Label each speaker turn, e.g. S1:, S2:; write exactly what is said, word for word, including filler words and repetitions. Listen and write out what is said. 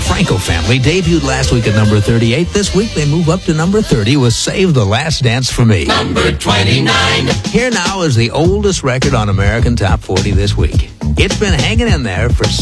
S1: Franco Family debuted last week at number thirty-eight. This week they move up to number thirty with Save the Last Dance for Me.
S2: Number twenty-nine.
S1: Here now is the oldest record on American Top forty this week. It's been hanging in there for